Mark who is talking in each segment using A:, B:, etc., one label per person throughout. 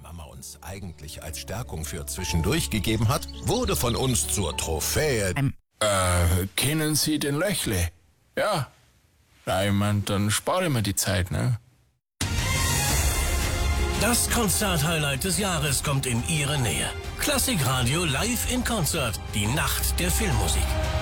A: Mama uns eigentlich als Stärkung für zwischendurch gegeben hat, wurde von uns zur Trophäe.
B: Kennen Sie den Löchle? Ja. Ja, ich mein, dann spare ich mir die Zeit, ne?
C: Das Konzert-Highlight des Jahres kommt in Ihre Nähe. Klassikradio live in Konzert. Die Nacht der Filmmusik.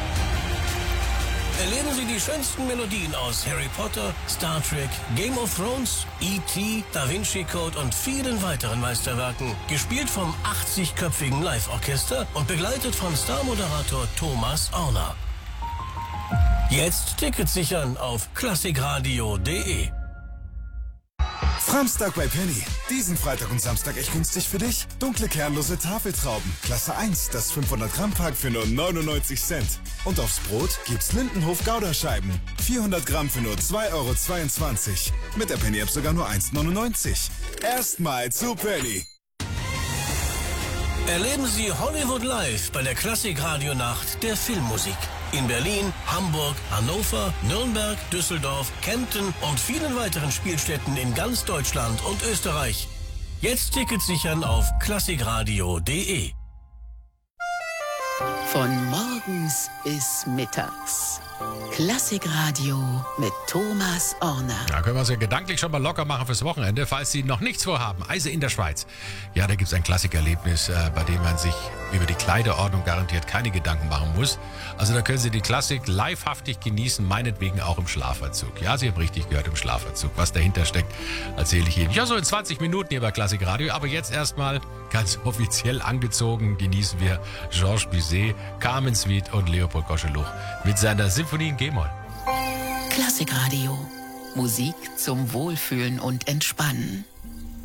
C: Erleben Sie die schönsten Melodien aus Harry Potter, Star Trek, Game of Thrones, E.T., Da Vinci Code und vielen weiteren Meisterwerken. Gespielt vom 80-köpfigen Live-Orchester und begleitet von Star-Moderator Thomas Orner. Jetzt Tickets sichern auf klassikradio.de.
D: Samstag bei Penny. Diesen Freitag und Samstag echt günstig für dich. Dunkle kernlose Tafeltrauben. Klasse 1, das 500 Gramm Pack für nur 99 Cent. Und aufs Brot gibt's Lindenhof Gouda-Scheiben. 400 Gramm für nur 2,22 Euro. Mit der Penny-App sogar nur 1,99. Erstmal zu Penny.
C: Erleben Sie Hollywood live bei der Klassikradio-Nacht der Filmmusik. In Berlin, Hamburg, Hannover, Nürnberg, Düsseldorf, Kempten und vielen weiteren Spielstätten in ganz Deutschland und Österreich. Jetzt Tickets sichern auf klassikradio.de.
E: Von morgens bis mittags. Klassikradio mit Thomas Orner.
F: Da können wir uns ja gedanklich schon mal locker machen fürs Wochenende, falls Sie noch nichts vorhaben. Eise in der Schweiz. Ja, da gibt es ein Klassikerlebnis, bei dem man sich über die Kleiderordnung garantiert keine Gedanken machen muss. Also da können Sie die Klassik livehaftig genießen, meinetwegen auch im Schlafanzug. Ja, Sie haben richtig gehört, im Schlafanzug. Was dahinter steckt, erzähle ich Ihnen. Ja, so in 20 Minuten hier bei Klassikradio. Aber jetzt erstmal ganz offiziell angezogen genießen wir Georges Bizet, Carmen Suite und Leopold Koscheluch mit seiner Symphonie in G-Moll.
E: Klassikradio. Musik zum Wohlfühlen und Entspannen.